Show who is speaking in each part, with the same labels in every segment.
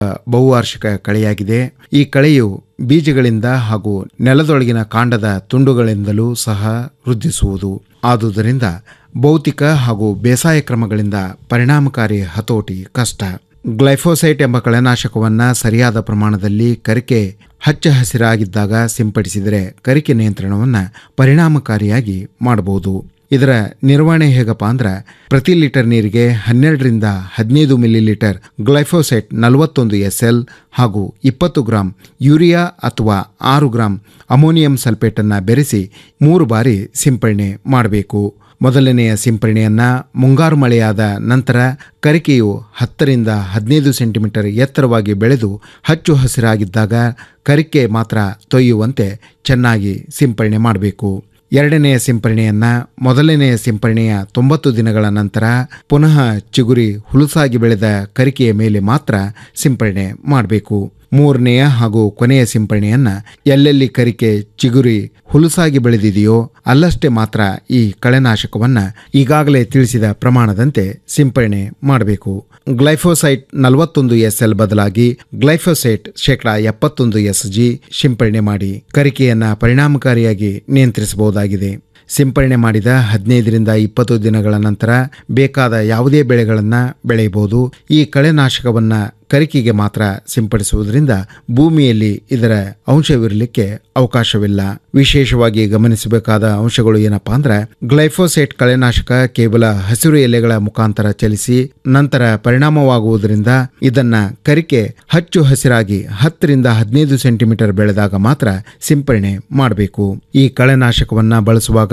Speaker 1: ಬಹುವಾರ್ಷಿಕ ಕಳೆಯಾಗಿದೆ. ಈ ಕಳೆಯು ಬೀಜಗಳಿಂದ ಹಾಗೂ ನೆಲದೊಳಗಿನ ಕಾಂಡದ ತುಂಡುಗಳಿಂದಲೂ ಸಹ ವೃದ್ಧಿಸುವುದು. ಆದುದರಿಂದ ಭೌತಿಕ ಹಾಗೂ ಬೇಸಾಯ ಕ್ರಮಗಳಿಂದ ಪರಿಣಾಮಕಾರಿ ಹತೋಟಿ ಕಷ್ಟ. ಗ್ಲೈಫೋಸೈಟ್ ಎಂಬ ಕಳೆನಾಶಕವನ್ನು ಸರಿಯಾದ ಪ್ರಮಾಣದಲ್ಲಿ ಕರಿಕೆ ಹಚ್ಚ ಹಸಿರಾಗಿದ್ದಾಗ ಸಿಂಪಡಿಸಿದರೆ ಕರಿಕೆ ನಿಯಂತ್ರಣವನ್ನು ಪರಿಣಾಮಕಾರಿಯಾಗಿ ಮಾಡಬಹುದು. ಇದರ ನಿರ್ವಹಣೆ ಹೇಗಪ್ಪ ಅಂದ್ರೆ, ಪ್ರತಿ ಲೀಟರ್ ನೀರಿಗೆ 12ರಿಂದ 15 ಮಿಲಿಲೀಟರ್ ಗ್ಲೈಫೋಸೈಟ್ 41 SL ಹಾಗೂ 20 ಗ್ರಾಂ ಯೂರಿಯಾ ಅಥವಾ 6 ಗ್ರಾಂ ಅಮೋನಿಯಂ ಸಲ್ಫೇಟನ್ನು ಬೆರೆಸಿ 3 ಬಾರಿ ಸಿಂಪಡಣೆ ಮಾಡಬೇಕು. ಮೊದಲನೆಯ ಸಿಂಪರಣೆಯನ್ನು ಮುಂಗಾರು ಮಳೆಯಾದ ನಂತರ ಕರಿಕೆಯು 10ರಿಂದ 15 ಸೆಂಟಿಮೀಟರ್ ಎತ್ತರವಾಗಿ ಬೆಳೆದು ಹಚ್ಚು ಹಸಿರಾಗಿದ್ದಾಗ ಕರಿಕೆ ಮಾತ್ರ ತೊಯ್ಯುವಂತೆ ಚೆನ್ನಾಗಿ ಸಿಂಪರಣೆ ಮಾಡಬೇಕು. ಎರಡನೆಯ ಸಿಂಪರಣೆಯನ್ನು ಮೊದಲನೆಯ ಸಿಂಪರಣೆಯ 90 ದಿನಗಳ ನಂತರ ಪುನಃ ಚಿಗುರಿ ಹುಲುಸಾಗಿ ಬೆಳೆದ ಕರಿಕೆಯ ಮೇಲೆ ಮಾತ್ರ ಸಿಂಪರಣೆ ಮಾಡಬೇಕು. ಮೂರನೆಯ ಹಾಗೂ ಕೊನೆಯ ಸಿಂಪರಣೆಯನ್ನು ಎಲ್ಲೆಲ್ಲಿ ಕರಿಕೆ ಚಿಗುರಿ ಹುಲುಸಾಗಿ ಬೆಳೆದಿದೆಯೋ ಅಲ್ಲಷ್ಟೇ ಮಾತ್ರ ಈ ಕಳೆನಾಶಕವನ್ನು ಈಗಾಗಲೇ ತಿಳಿಸಿದ ಪ್ರಮಾಣದಂತೆ ಸಿಂಪರಣೆ ಮಾಡಬೇಕು. ಗ್ಲೈಫೋಸೈಟ್ 41 SL ಬದಲಾಗಿ ಗ್ಲೈಫೋಸೈಟ್ 71 SG ಸಿಂಪರಣೆ ಮಾಡಿ ಕರಿಕೆಯನ್ನು ಪರಿಣಾಮಕಾರಿಯಾಗಿ ನಿಯಂತ್ರಿಸಬಹುದಾಗಿದೆ. ಸಿಂಪರಣೆ ಮಾಡಿದ 15ರಿಂದ 20 ದಿನಗಳ ನಂತರ ಬೇಕಾದ ಯಾವುದೇ ಬೆಳೆಗಳನ್ನು ಬೆಳೆಯಬಹುದು. ಈ ಕಳೆನಾಶಕವನ್ನು ಕರಿಕೆಗೆ ಮಾತ್ರ ಸಿಂಪಡಿಸುವುದರಿಂದ ಭೂಮಿಯಲ್ಲಿ ಇದರ ಅಂಶವಿರಲಿಕ್ಕೆ ಅವಕಾಶವಿಲ್ಲ. ವಿಶೇಷವಾಗಿ ಗಮನಿಸಬೇಕಾದ ಅಂಶಗಳು ಏನಪ್ಪಾ ಅಂದ್ರೆ, ಗ್ಲೈಫೋಸೈಟ್ ಕಳೆನಾಶಕ ಕೇವಲ ಹಸಿರು ಎಲೆಗಳ ಮುಖಾಂತರ ಚಲಿಸಿ ನಂತರ ಪರಿಣಾಮವಾಗುವುದರಿಂದ ಇದನ್ನ ಕರಿಕೆ ಹಚ್ಚು ಹಸಿರಾಗಿ 10ರಿಂದ 15 ಸೆಂಟಿಮೀಟರ್ ಬೆಳೆದಾಗ ಮಾತ್ರ ಸಿಂಪರಣೆ ಮಾಡಬೇಕು. ಈ ಕಳೆನಾಶಕವನ್ನ ಬಳಸುವಾಗ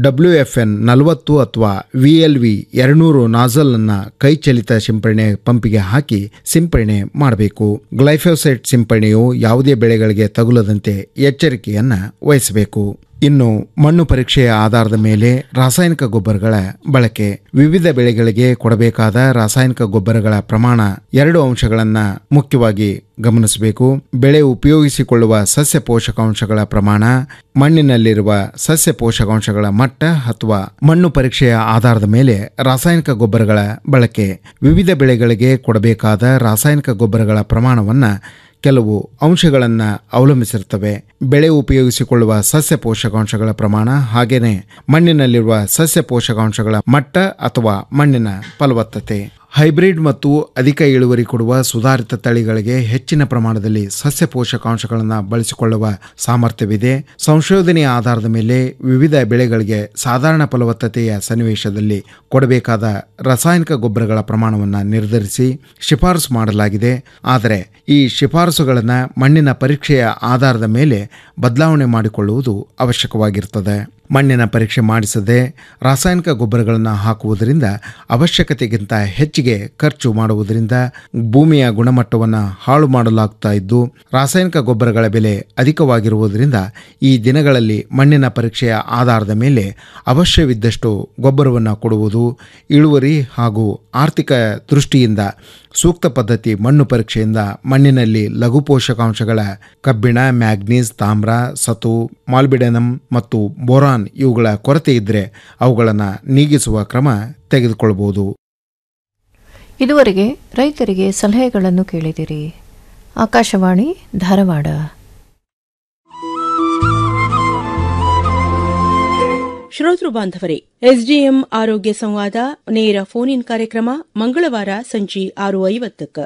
Speaker 1: WFN 40 ಅಥವಾ VLV 200 ನಾಜಲ್ ಅನ್ನ ಕೈಚಲಿತ ಸಿಂಪರಣೆ ಪಂಪಿಗೆ ಹಾಕಿ ಸಿಂಪರಣೆ ಮಾಡಬೇಕು. ಗ್ಲೈಫೋಸೈಟ್ ಸಿಂಪರಣೆಯು ಯಾವುದೇ ಬೆಳೆಗಳಿಗೆ ತಗುಲದಂತೆ ಎಚ್ಚರಿಕೆಯನ್ನ ವಹಿಸಬೇಕು. ಇನ್ನು ಮಣ್ಣು ಪರೀಕ್ಷೆಯ ಆಧಾರದ ಮೇಲೆ ರಾಸಾಯನಿಕ ಗೊಬ್ಬರಗಳ ಬಳಕೆ. ವಿವಿಧ ಬೆಳೆಗಳಿಗೆ ಕೊಡಬೇಕಾದ ರಾಸಾಯನಿಕ ಗೊಬ್ಬರಗಳ ಪ್ರಮಾಣ 2 ಅಂಶಗಳನ್ನು ಮುಖ್ಯವಾಗಿ ಗಮನಿಸಬೇಕು. ಬೆಳೆ ಉಪಯೋಗಿಸಿಕೊಳ್ಳುವ ಸಸ್ಯ ಪೋಷಕಾಂಶಗಳ ಪ್ರಮಾಣ, ಮಣ್ಣಿನಲ್ಲಿರುವ ಸಸ್ಯ ಪೋಷಕಾಂಶಗಳ ಮಟ್ಟ ಅಥವಾ ಮಣ್ಣು ಪರೀಕ್ಷೆಯ ಆಧಾರದ ಮೇಲೆ ರಾಸಾಯನಿಕ ಗೊಬ್ಬರಗಳ ಬಳಕೆ. ವಿವಿಧ ಬೆಳೆಗಳಿಗೆ ಕೊಡಬೇಕಾದ ರಾಸಾಯನಿಕ ಗೊಬ್ಬರಗಳ ಪ್ರಮಾಣವನ್ನು ಕೆಲವು ಅಂಶಗಳನ್ನು ಅವಲಂಬಿಸಿರುತ್ತವೆ. ಬೆಳೆ ಉಪಯೋಗಿಸಿಕೊಳ್ಳುವ ಸಸ್ಯ ಪೋಷಕಾಂಶಗಳ ಪ್ರಮಾಣ, ಹಾಗೆಯೇ ಮಣ್ಣಿನಲ್ಲಿರುವ ಸಸ್ಯ ಪೋಷಕಾಂಶಗಳ ಮಟ್ಟ ಅಥವಾ ಮಣ್ಣಿನ ಫಲವತ್ತತೆ. ಹೈಬ್ರಿಡ್ ಮತ್ತು ಅಧಿಕ ಇಳುವರಿ ಕೊಡುವ ಸುಧಾರಿತ ತಳಿಗಳಿಗೆ ಹೆಚ್ಚಿನ ಪ್ರಮಾಣದಲ್ಲಿ ಸಸ್ಯ ಪೋಷಕಾಂಶಗಳನ್ನು ಬಳಸಿಕೊಳ್ಳುವ ಸಾಮರ್ಥ್ಯವಿದೆ. ಸಂಶೋಧನೆಯ ಆಧಾರದ ಮೇಲೆ ವಿವಿಧ ಬೆಳೆಗಳಿಗೆ ಸಾಧಾರಣ ಫಲವತ್ತತೆಯ ಸನ್ನಿವೇಶದಲ್ಲಿ ಕೊಡಬೇಕಾದ ರಾಸಾಯನಿಕ ಗೊಬ್ಬರಗಳ ಪ್ರಮಾಣವನ್ನು ನಿರ್ಧರಿಸಿ ಶಿಫಾರಸು ಮಾಡಲಾಗಿದೆ. ಆದರೆ ಈ ಶಿಫಾರಸುಗಳನ್ನು ಮಣ್ಣಿನ ಪರೀಕ್ಷೆಯ ಆಧಾರದ ಮೇಲೆ ಬದಲಾವಣೆ ಮಾಡಿಕೊಳ್ಳುವುದು ಅವಶ್ಯಕವಾಗಿರುತ್ತದೆ. ಮಣ್ಣಿನ ಪರೀಕ್ಷೆ ಮಾಡಿಸದೆ ರಾಸಾಯನಿಕ ಗೊಬ್ಬರಗಳನ್ನು ಹಾಕುವುದರಿಂದ ಅವಶ್ಯಕತೆಗಿಂತ ಹೆಚ್ಚಿಗೆ ಖರ್ಚು ಮಾಡುವುದರಿಂದ ಭೂಮಿಯ ಗುಣಮಟ್ಟವನ್ನು ಹಾಳು ಮಾಡಲಾಗ್ತಾ ಇದ್ದು, ರಾಸಾಯನಿಕ ಗೊಬ್ಬರಗಳ ಬೆಲೆ ಅಧಿಕವಾಗಿರುವುದರಿಂದ ಈ ದಿನಗಳಲ್ಲಿ ಮಣ್ಣಿನ ಪರೀಕ್ಷೆಯ ಆಧಾರದ ಮೇಲೆ ಅವಶ್ಯವಿದ್ದಷ್ಟು ಗೊಬ್ಬರವನ್ನು ಕೊಡುವುದು ಇಳುವರಿ ಹಾಗೂ ಆರ್ಥಿಕ ದೃಷ್ಟಿಯಿಂದ ಸೂಕ್ತ ಪದ್ಧತಿ. ಮಣ್ಣು ಪರೀಕ್ಷೆಯಿಂದ ಮಣ್ಣಿನಲ್ಲಿ ಲಘು ಪೋಷಕಾಂಶಗಳ ಕಬ್ಬಿಣ, ಮ್ಯಾಗ್ನೀಸ್, ತಾಮ್ರ, ಸತು, ಮಾಲ್ಬಿಡೆನಮ್ ಮತ್ತು ಬೋರಾನ್ ಇವುಗಳ ಕೊರತೆ ಇದ್ದರೆ ಅವುಗಳನ್ನು ನೀಗಿಸುವ ಕ್ರಮ ತೆಗೆದುಕೊಳ್ಳಬಹುದು.
Speaker 2: ಇದುವರೆಗೆ ರೈತರಿಗೆ ಸಲಹೆಗಳನ್ನು ಕೇಳಿದಿರಿ. ಆಕಾಶವಾಣಿ ಧಾರವಾಡ.
Speaker 3: ಶ್ರೋತೃ ಬಾಂಧವರೇ, ಎಸ್ಡಿಎಂ ಆರೋಗ್ಯ ಸಂವಾದ ನೇರ ಫೋನ್ ಇನ್ ಕಾರ್ಯಕ್ರಮ ಮಂಗಳವಾರ ಸಂಜೆ 6:50.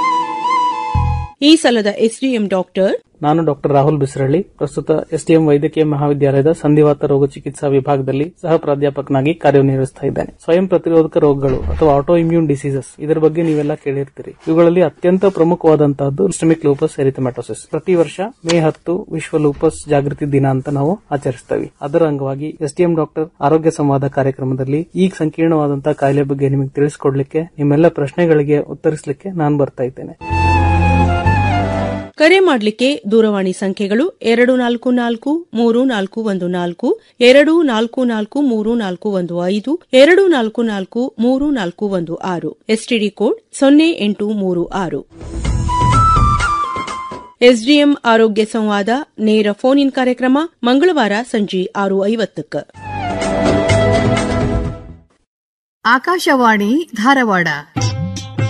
Speaker 3: ಈ ಸಲದ ಎಸ್ಡಿಎಂ ಡಾಕ್ಟರ್
Speaker 4: ನಾನು ಡಾಕ್ಟರ್ ರಾಹುಲ್ ಬಿಸ್ರಳ್ಳಿ, ಪ್ರಸ್ತುತ ಎಸ್ಡಿಎಂ ವೈದ್ಯಕೀಯ ಮಹಾವಿದ್ಯಾಲಯದ ಸಂಧಿವಾತ ರೋಗ ಚಿಕಿತ್ಸಾ ವಿಭಾಗದಲ್ಲಿ ಸಹ ಪ್ರಾಧ್ಯಾಪಕನಾಗಿ ಕಾರ್ಯನಿರ್ವಹಿಸ್ತಾ ಇದ್ದೇನೆ. ಸ್ವಯಂ ಪ್ರತಿರೋಧಕ ರೋಗಗಳು ಅಥವಾ ಆಟೋ ಇಮ್ಯೂನ್ ಡಿಸೀಸಸ್, ಇದರ ಬಗ್ಗೆ ನೀವೆಲ್ಲ ಕೇಳಿರ್ತೀರಿ. ಇವುಗಳಲ್ಲಿ ಅತ್ಯಂತ ಪ್ರಮುಖವಾದಂತಹದ್ದು ಸಿಸ್ಟಮಿಕ್ ಲೂಪಸ್ ಎರಿಥೆಮ್ಯಾಟೋಸಿಸ್. ಪ್ರತಿ ವರ್ಷ ಮೇ 10 ವಿಶ್ವ ಲೂಪಸ್ ಜಾಗೃತಿ ದಿನ ಅಂತ ನಾವು ಆಚರಿಸ್ತೇವೆ. ಅದರ ಅಂಗವಾಗಿ ಎಸ್ಡಿಎಂ ಡಾಕ್ಟರ್ ಆರೋಗ್ಯ ಸಂವಾದ ಕಾರ್ಯಕ್ರಮದಲ್ಲಿ ಈ ಸಂಕೀರ್ಣವಾದಂತಹ ಕಾಯಿಲೆ ಬಗ್ಗೆ ನಿಮಗೆ ತಿಳಿಸಿಕೊಡ್ಲಿಕ್ಕೆ, ನಿಮ್ಮೆಲ್ಲ ಪ್ರಶ್ನೆಗಳಿಗೆ ಉತ್ತರಿಸಲಿಕ್ಕೆ ನಾನು ಬರ್ತಾ ಇದ್ದೇನೆ.
Speaker 3: ಕರೆ ಮಾಡಲಿಕ್ಕೆ ದೂರವಾಣಿ ಸಂಖ್ಯೆಗಳು 244-3414, 244-3415, 244-3416, ಎಸ್ಟಿಡಿ ಕೋಡ್ 0836. ಎಸ್ಡಿಎಂ ಆರೋಗ್ಯ ಸಂವಾದ ನೇರ ಫೋನ್ ಇನ್ ಕಾರ್ಯಕ್ರಮ ಮಂಗಳವಾರ ಸಂಜೆ 6:50.
Speaker 5: ಆಕಾಶವಾಣಿ ಧಾರವಾಡ.